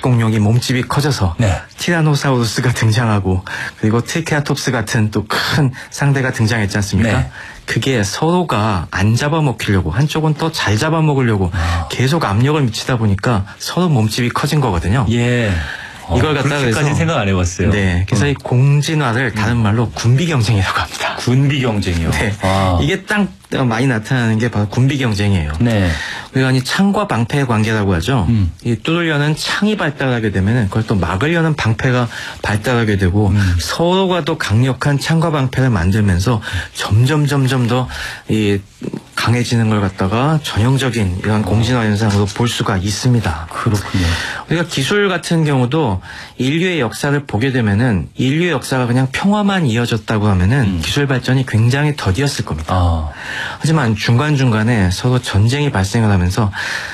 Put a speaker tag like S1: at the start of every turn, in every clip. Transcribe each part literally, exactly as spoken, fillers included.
S1: 공룡이 몸집이 커져서
S2: 네.
S1: 티라노사우루스가 등장하고 그리고 트리케라톱스 같은 또 큰 상대가 등장했지 않습니까?
S2: 네.
S1: 그게 서로가 안 잡아먹히려고 한쪽은 또 잘 잡아먹으려고
S2: 아.
S1: 계속 압력을 미치다 보니까 서로 몸집이 커진 거거든요.
S2: 예.
S1: 이걸 갖다가
S2: 그렇게까지
S1: 그래서
S2: 생각 안 해봤어요.
S1: 네, 그래서
S2: 음.
S1: 이 공진화를 다른 말로 군비 경쟁이라고 합니다.
S2: 군비 경쟁이요.
S1: 네,
S2: 아.
S1: 이게 딱 많이 나타나는 게 바로 군비 경쟁이에요.
S2: 네.
S1: 우리가 이 창과 방패의 관계라고 하죠.
S2: 음.
S1: 이 뚫으려는 창이 발달하게 되면은 그걸 또 막으려는 방패가 발달하게 되고
S2: 음.
S1: 서로가 또 강력한 창과 방패를 만들면서 점점 점점 더 이 강해지는 걸 갖다가 전형적인 이런 공진화 현상으로 볼 수가 있습니다.
S2: 그렇군요.
S1: 우리가 기술 같은 경우도 인류의 역사를 보게 되면은 인류의 역사가 그냥 평화만 이어졌다고 하면은
S2: 음.
S1: 기술 발전이 굉장히 더디었을 겁니다.
S2: 아.
S1: 하지만 중간중간에 서로 전쟁이 발생을 하면서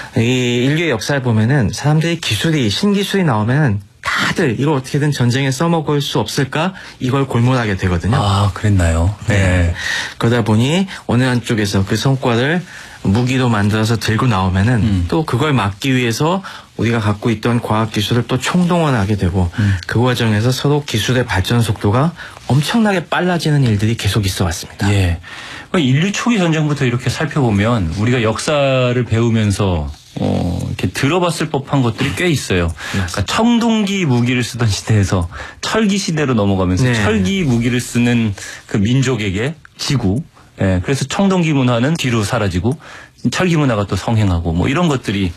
S1: 이 인류의 역사를 보면은 사람들이 기술이 신기술이 나오면은 다들 이걸 어떻게든 전쟁에 써먹을 수 없을까 이걸 골몰하게 되거든요.
S2: 아, 그랬나요? 네.
S1: 네. 그러다 보니 어느 한쪽에서 그 성과를 무기로 만들어서 들고 나오면은
S2: 음.
S1: 또 그걸 막기 위해서 우리가 갖고 있던 과학 기술을 또 총동원하게 되고
S2: 음.
S1: 그 과정에서 서로 기술의 발전 속도가 엄청나게 빨라지는 일들이 계속 있어 왔습니다.
S2: 예. 인류 초기 전쟁부터 이렇게 살펴보면 우리가 역사를 배우면서 어, 이렇게 들어봤을 법한 것들이 꽤 있어요. 그러니까 청동기 무기를 쓰던 시대에서 철기 시대로 넘어가면서
S1: 네.
S2: 철기 무기를 쓰는 그 민족에게 지구. 예, 그래서 청동기 문화는 뒤로 사라지고 철기 문화가 또 성행하고 뭐 이런 것들이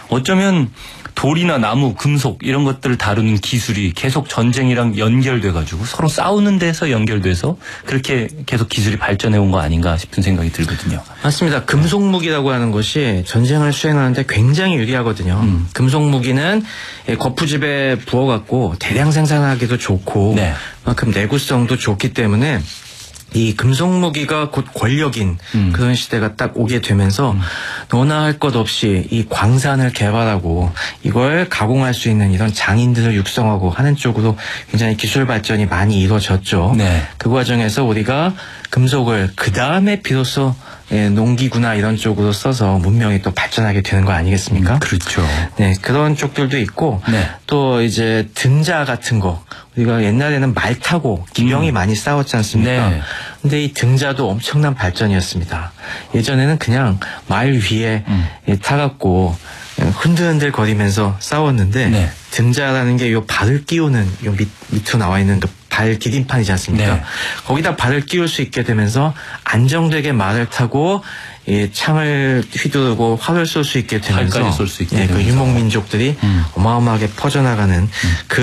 S2: 어쩌면 돌이나 나무, 금속 이런 것들을 다루는 기술이 계속 전쟁이랑 연결돼 가지고 서로 싸우는 데서 연결돼서 그렇게 계속 기술이 발전해 온 거 아닌가 싶은 생각이 들거든요.
S1: 맞습니다. 금속 무기라고 하는 것이 전쟁을 수행하는데 굉장히 유리하거든요.
S2: 음.
S1: 금속 무기는 거푸집에 부어갖고 대량 생산하기도 좋고
S2: 네.
S1: 그만큼 내구성도 좋기 때문에 이 금속 무기가 곧 권력인
S2: 음.
S1: 그런 시대가 딱 오게 되면서 음. 너나 할 것 없이 이 광산을 개발하고 이걸 가공할 수 있는 이런 장인들을 육성하고 하는 쪽으로 굉장히 기술 발전이 많이 이루어졌죠.
S2: 네.
S1: 그 과정에서 우리가 금속을 그 다음에 비로소 예, 농기구나 이런 쪽으로 써서 문명이 또 발전하게 되는 거 아니겠습니까?
S2: 음, 그렇죠.
S1: 네, 그런 쪽들도 있고
S2: 네.
S1: 또 이제 등자 같은 거 우리가 옛날에는 말 타고 기병이
S2: 음.
S1: 많이 싸웠지 않습니까?
S2: 네.
S1: 근데 이 등자도 엄청난 발전이었습니다. 예전에는 그냥 말 위에
S2: 음.
S1: 예, 타갖고 흔들흔들 거리면서 싸웠는데
S2: 네.
S1: 등자라는 게 요 발을 끼우는 요 밑, 밑으로 나와 있는 그 발 디딤판이지 않습니까?
S2: 네.
S1: 거기다 발을 끼울 수 있게 되면서 안정되게 말을 타고 이 창을 휘두르고 활을 쏠 수 있게 되면서
S2: 활까지 쏠 수 있게
S1: 예, 그
S2: 되면서.
S1: 유목민족들이
S2: 음.
S1: 어마어마하게 퍼져나가는 음.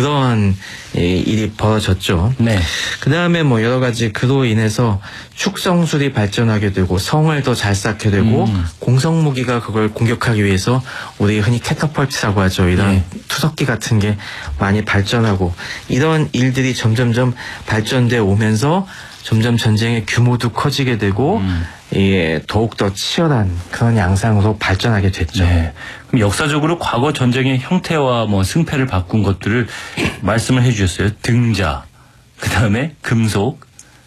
S1: 그런 예, 일이 벌어졌죠.
S2: 네.
S1: 그 다음에 뭐 여러 가지 그로 인해서 축성술이 발전하게 되고 성을 더 잘 쌓게 되고
S2: 음.
S1: 공성무기가 그걸 공격하기 위해서 우리 흔히 캐터펄트라고 하죠. 이런
S2: 네.
S1: 투석기 같은 게 많이 발전하고 이런 일들이 점점점 발전돼 오면서 점점 전쟁의 규모도 커지게 되고
S2: 음.
S1: 예, 더욱더 치열한 그런 양상으로 발전하게 됐죠.
S2: 네. 그럼 역사적으로 과거 전쟁의 형태와 뭐 승패를 바꾼 것들을 말씀을 해주셨어요. 등자, 그 다음에 금속,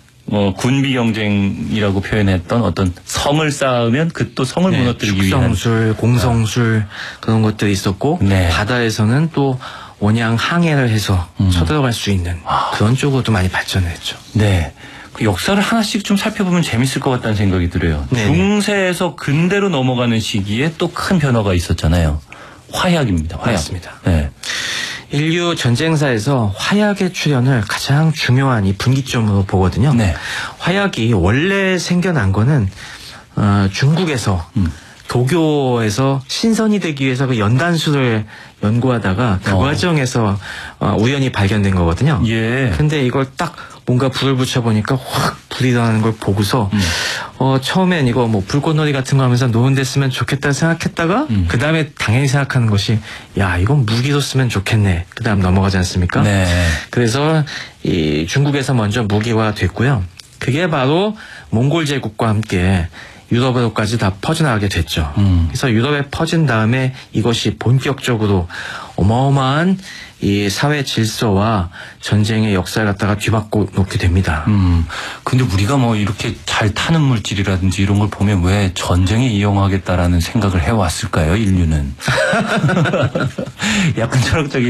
S2: 뭐 군비 경쟁이라고 표현했던 어떤 성을 쌓으면 그 또 성을
S1: 네,
S2: 무너뜨리기 위한
S1: 축성술, 공성술 그런 것들이 있었고
S2: 네.
S1: 바다에서는 또 원양 항해를 해서
S2: 음.
S1: 쳐들어갈 수 있는
S2: 아.
S1: 그런 쪽으로도 많이 발전했죠.
S2: 네. 그 역사를 하나씩 좀 살펴보면 재밌을 것 같다는 생각이 들어요.
S1: 네네.
S2: 중세에서 근대로 넘어가는 시기에 또 큰 변화가 있었잖아요. 화약입니다. 화약.
S1: 맞습니다.
S2: 네.
S1: 인류 전쟁사에서 화약의 출현을 가장 중요한 이 분기점으로 보거든요.
S2: 네.
S1: 화약이 원래 생겨난 거는 어, 중국에서
S2: 음.
S1: 도교에서 신선이 되기 위해서 그 연단수를 연구하다가 그
S2: 어.
S1: 과정에서 어, 우연히 발견된 거거든요.
S2: 예.
S1: 근데 이걸 딱 뭔가 불을 붙여보니까 확 불이 나는 걸 보고서
S2: 음.
S1: 어 처음엔 이거 뭐 불꽃놀이 같은 거 하면서 노는 데 쓰면 좋겠다 생각했다가
S2: 음.
S1: 그 다음에 당연히 생각하는 것이 야 이건 무기로 쓰면 좋겠네. 그 다음 넘어가지 않습니까?
S2: 네.
S1: 그래서 이 중국에서 먼저 무기화 됐고요. 그게 바로 몽골 제국과 함께 유럽으로까지 다 퍼져나가게 됐죠.
S2: 음.
S1: 그래서 유럽에 퍼진 다음에 이것이 본격적으로 어마어마한 이 사회 질서와 전쟁의 역사를 갖다가 뒤바꿔 놓게 됩니다.
S2: 음. 근데 우리가 뭐 이렇게 잘 타는 물질이라든지 이런 걸 보면 왜 전쟁에 이용하겠다라는 생각을 해왔을까요, 인류는? 약간 철학적인